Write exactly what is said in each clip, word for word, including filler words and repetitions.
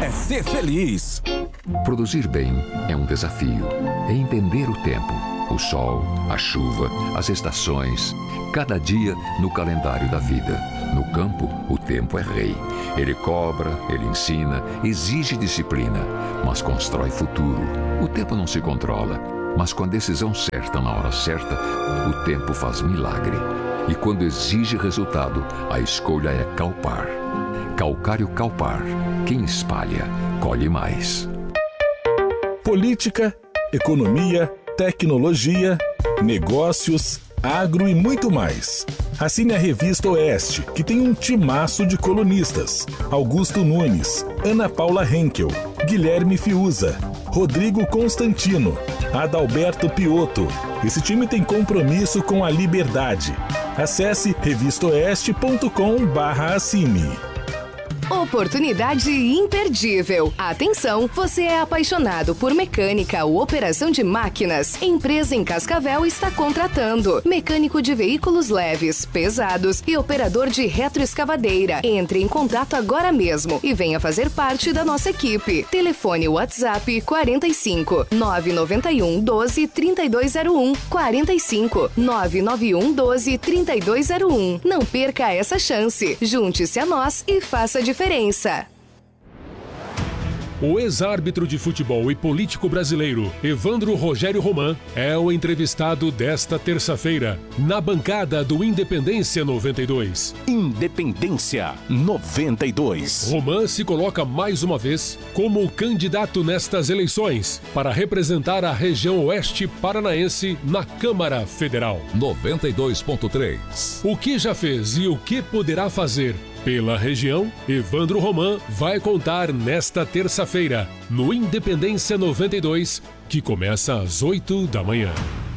é ser feliz. Produzir bem é um desafio. É entender o tempo, o sol, a chuva, as estações, cada dia no calendário da vida. No campo, o tempo é rei. Ele cobra, ele ensina, exige disciplina, mas constrói futuro. O tempo não se controla, mas com a decisão certa na hora certa, o tempo faz milagre. E quando exige resultado, a escolha é Calpar. Calcário Calpar. Quem espalha, colhe mais. Política, economia, tecnologia, negócios, agro e muito mais. Assine a Revista Oeste, que tem um timaço de colunistas. Augusto Nunes, Ana Paula Henkel, Guilherme Fiuza, Rodrigo Constantino, Adalberto Piotto. Esse time tem compromisso com a liberdade. Acesse revista oeste ponto com barra assine. Oportunidade imperdível. Atenção, você é apaixonado por mecânica ou operação de máquinas? Empresa em Cascavel está contratando mecânico de veículos leves, pesados e operador de retroescavadeira. Entre em contato agora mesmo e venha fazer parte da nossa equipe. Telefone WhatsApp quarenta e cinco, nove nove um, doze, trinta e dois zero um, quarenta e cinco, nove nove um, doze, trinta e dois zero um. Não perca essa chance. Junte-se a nós e faça a diferença. O ex-árbitro de futebol e político brasileiro, Evandro Rogério Roman, é o entrevistado desta terça-feira, na bancada do Independência noventa e dois. Independência noventa e dois. Roman se coloca mais uma vez como candidato nestas eleições para representar a região oeste paranaense na Câmara Federal. noventa e dois ponto três. O que já fez e o que poderá fazer pela região, Evandro Roman vai contar nesta terça-feira, no Independência noventa e dois, que começa às oito da manhã.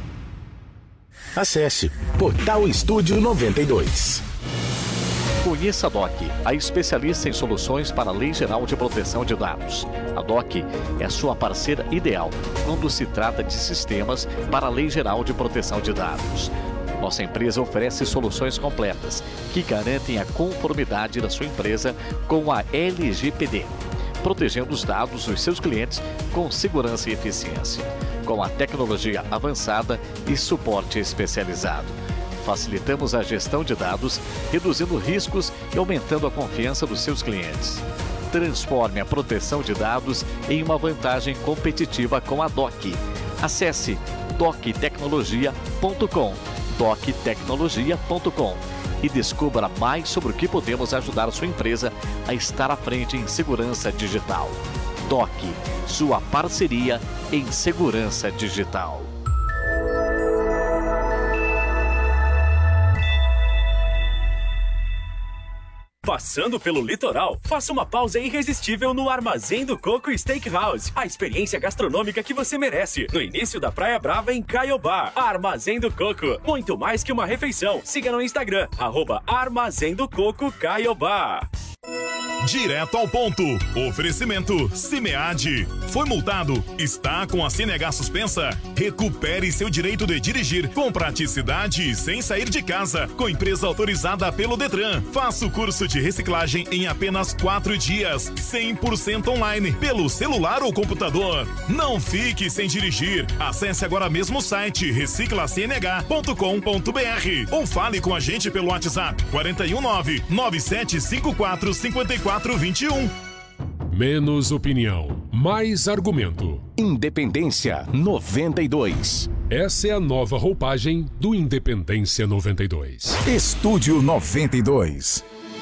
Acesse Portal Estúdio noventa e dois. Conheça a D O C, a especialista em soluções para a Lei Geral de Proteção de Dados. A D O C é a sua parceira ideal quando se trata de sistemas para a Lei Geral de Proteção de Dados. Nossa empresa oferece soluções completas que garantem a conformidade da sua empresa com a L G P D, protegendo os dados dos seus clientes com segurança e eficiência, com a tecnologia avançada e suporte especializado. Facilitamos a gestão de dados, reduzindo riscos e aumentando a confiança dos seus clientes. Transforme a proteção de dados em uma vantagem competitiva com a D O C. Acesse doc tecnologia ponto com. doc tecnologia ponto com e descubra mais sobre o que podemos ajudar a sua empresa a estar à frente em segurança digital. D O C, sua parceria em segurança digital. Passando pelo litoral, faça uma pausa irresistível no Armazém do Coco Steakhouse. A experiência gastronômica que você merece. No início da Praia Brava, em Caiobá. Armazém do Coco. Muito mais que uma refeição. Siga no Instagram, arroba Armazém do Coco Caiobá. Direto ao ponto. Oferecimento Cimead. Foi multado? Está com a C N H suspensa? Recupere seu direito de dirigir com praticidade e sem sair de casa. Com empresa autorizada pelo Detran. Faça o curso de reciclagem em apenas quatro dias. cem por cento online, pelo celular ou computador. Não fique sem dirigir. Acesse agora mesmo o site recicla c n h ponto com ponto b r ou fale com a gente pelo WhatsApp quatro um nove, nove sete cinco quatro, cinco quatro dois um. Menos opinião, mais argumento. Independência noventa e dois. Essa é a nova roupagem do Independência noventa e dois. Estúdio noventa e dois.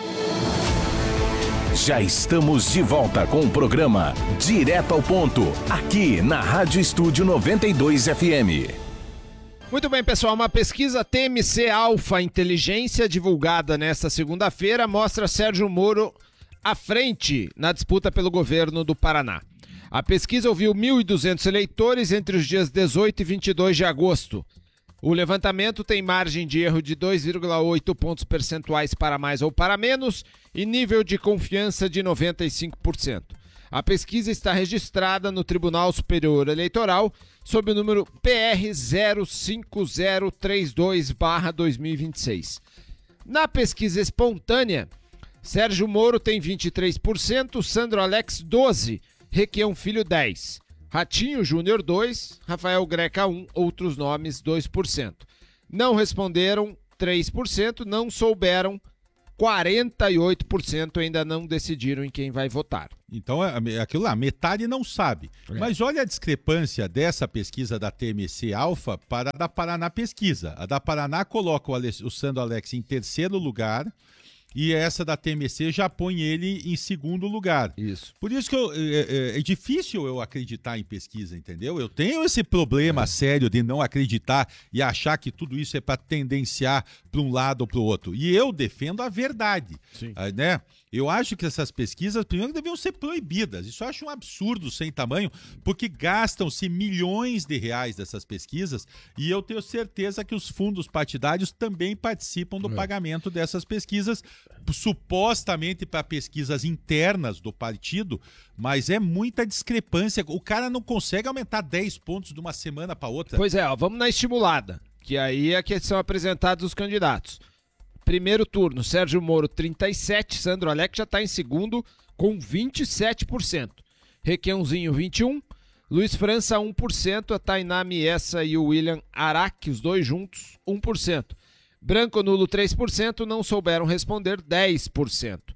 Já estamos de volta com o programa Direto ao Ponto, aqui na Rádio Estúdio noventa e dois F M. Muito bem, pessoal, uma pesquisa T M C Alfa Inteligência divulgada nesta segunda-feira mostra Sérgio Moro à frente na disputa pelo governo do Paraná. A pesquisa ouviu mil e duzentos eleitores entre os dias dezoito e vinte e dois de agosto. O levantamento tem margem de erro de dois vírgula oito pontos percentuais para mais ou para menos e nível de confiança de noventa e cinco por cento. A pesquisa está registrada no Tribunal Superior Eleitoral sob o número P R zero cinco zero três dois barra dois mil e vinte e seis. Na pesquisa espontânea, Sérgio Moro tem vinte e três por cento, Sandro Alex doze por cento, Requião Filho dez por cento, Ratinho Júnior dois por cento, Rafael Greca um por cento, outros nomes dois por cento. Não responderam três por cento, não souberam quarenta e oito por cento, ainda não decidiram em quem vai votar. Então, é aquilo lá, metade não sabe. É. Mas olha a discrepância dessa pesquisa da T M C Alfa para a da Paraná Pesquisa. A da Paraná coloca o, Ale... o Sandro Alex em terceiro lugar e essa da T M C já põe ele em segundo lugar. Isso. Por isso que eu, é, é difícil eu acreditar em pesquisa, entendeu? Eu tenho esse problema é. sério de não acreditar e achar que tudo isso é para tendenciar para um lado ou para o outro. E eu defendo a verdade. Sim. Ah, né? Eu acho que essas pesquisas, primeiro, deviam ser proibidas. Isso eu acho um absurdo sem tamanho, porque gastam-se milhões de reais dessas pesquisas e eu tenho certeza que os fundos partidários também participam do é. pagamento dessas pesquisas, supostamente para pesquisas internas do partido, mas é muita discrepância. O cara não consegue aumentar dez pontos de uma semana para outra. Pois é, ó, vamos na estimulada, que aí é que são apresentados os candidatos. Primeiro turno, Sérgio Moro, trinta e sete por cento, Sandro Alex já está em segundo com vinte e sete por cento. Requiãozinho, vinte e um por cento. Luiz França, um por cento. A Tainá Miessa e o William Araque, os dois juntos, um por cento. Branco nulo, três por cento. Não souberam responder, dez por cento.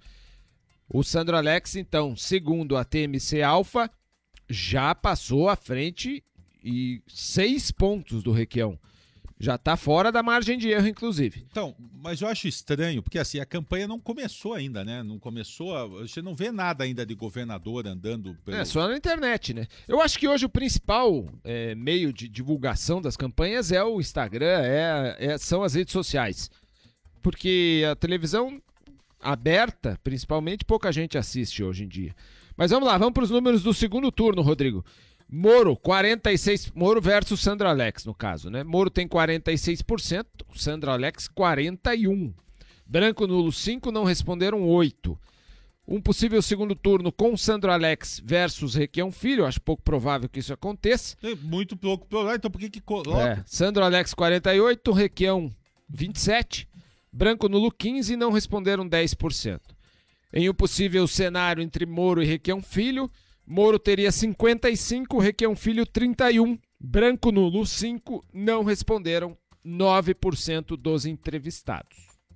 O Sandro Alex, então, segundo a T M C Alfa, já passou à frente e seis pontos do Requião. Já está fora da margem de erro, inclusive. Então, mas eu acho estranho, porque assim, a campanha não começou ainda, né? Não começou, a... você não vê nada ainda de governador andando pelo... É, só na internet, né? Eu acho que hoje o principal é, meio de divulgação das campanhas é o Instagram, é, é, são as redes sociais. Porque a televisão aberta, principalmente, pouca gente assiste hoje em dia. Mas vamos lá, vamos para os números do segundo turno, Rodrigo. Moro, quarenta e seis por cento, Moro versus Sandro Alex, no caso, né? Moro tem quarenta e seis por cento, Sandro Alex quarenta e um por cento. Branco nulo cinco por cento, não responderam oito por cento. Um possível segundo turno com Sandro Alex versus Requião Filho, acho pouco provável que isso aconteça. É muito pouco provável, então por que que coloca? É, Sandro Alex quarenta e oito por cento, Requião vinte e sete por cento, Branco nulo quinze por cento e não responderam dez por cento. Em um possível cenário entre Moro e Requião Filho, Moro teria cinquenta e cinco, Requião Filho trinta e um, Branco nulo cinco, não responderam nove por cento dos entrevistados.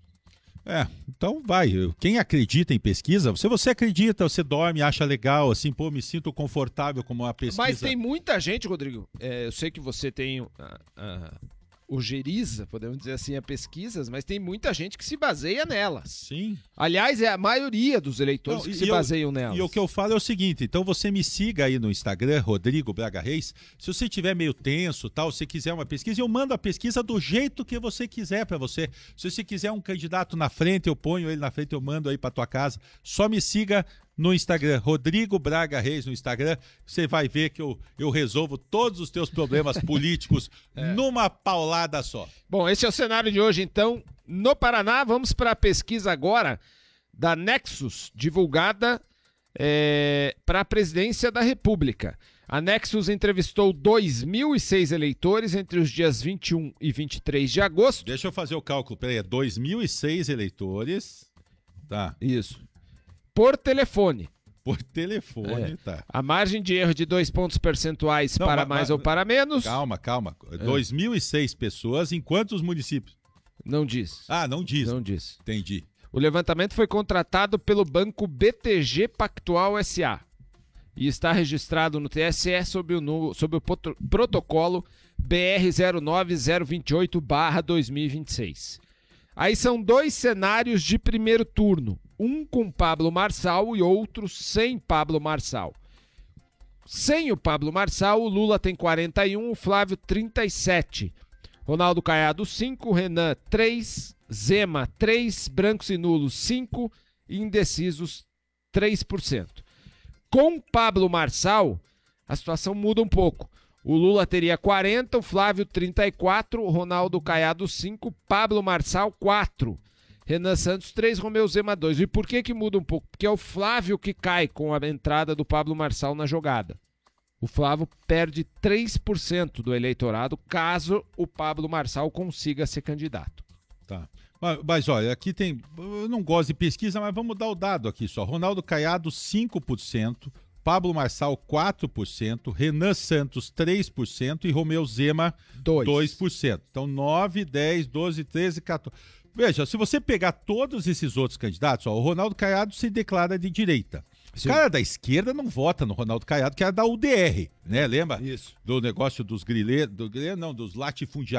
É, então vai. Quem acredita em pesquisa, se você acredita, você dorme, acha legal, assim, pô, me sinto confortável como uma pesquisa. Mas tem muita gente, Rodrigo, é, eu sei que você tem uh, uh, ojeriza, podemos dizer assim, a pesquisas, mas tem muita gente que se baseia nelas. Sim. Aliás, é a maioria dos eleitores Não, que se eu, baseiam nelas. E o que eu falo é o seguinte, então você me siga aí no Instagram, Rodrigo Braga Reis, se você estiver meio tenso, tal, se quiser uma pesquisa, eu mando a pesquisa do jeito que você quiser para você. Se você quiser um candidato na frente, eu ponho ele na frente, eu mando aí para tua casa. Só me siga no Instagram, Rodrigo Braga Reis no Instagram, você vai ver que eu, eu resolvo todos os teus problemas políticos é. numa paulada só. Bom, esse é o cenário de hoje, então. No Paraná, vamos para a pesquisa agora da Nexus, divulgada é, para a presidência da República. A Nexus entrevistou dois mil e seis eleitores entre os dias vinte e um e vinte e três de agosto. Deixa eu fazer o cálculo, peraí, é dois mil e seis eleitores, tá. Isso. Por telefone. Por telefone, é. tá. A margem de erro de dois pontos percentuais Não, para mas, mais mas, ou para menos. Calma, calma. É. dois mil e seis pessoas em quantos municípios? Não diz. Ah, não diz. Não diz. Entendi. O levantamento foi contratado pelo banco B T G Pactual S A e está registrado no T S E sob o, sob o protocolo B R zero nove zero dois oito barra dois mil e vinte e seis. Aí são dois cenários de primeiro turno. Um com Pablo Marçal e outro sem Pablo Marçal. Sem o Pablo Marçal, o Lula tem quarenta e um, o Flávio trinta e sete. Ronaldo Caiado, cinco, Renan, três, Zema, três, brancos e nulos, cinco, e indecisos, três por cento. Com Pablo Marçal, a situação muda um pouco. O Lula teria quarenta, o Flávio trinta e quatro, o Ronaldo Caiado cinco, Pablo Marçal quatro. Renan Santos três, Romeu Zema dois. E por que que muda um pouco? Porque é o Flávio que cai com a entrada do Pablo Marçal na jogada. O Flávio perde três por cento do eleitorado caso o Pablo Marçal consiga ser candidato. Tá. Mas, mas olha, aqui tem... Eu não gosto de pesquisa, mas vamos dar o dado aqui só. Ronaldo Caiado, cinco por cento. Pablo Marçal, quatro por cento. Renan Santos, três por cento. E Romeu Zema, dois por cento. Então, nove, dez, doze, treze, quatorze... Veja, se você pegar todos esses outros candidatos, ó, o Ronaldo Caiado se declara de direita. Sim. O cara da esquerda não vota no Ronaldo Caiado, que era da U D R, né? Lembra? Isso. Do negócio dos grileiros, do grileiro, não, dos latifundiários.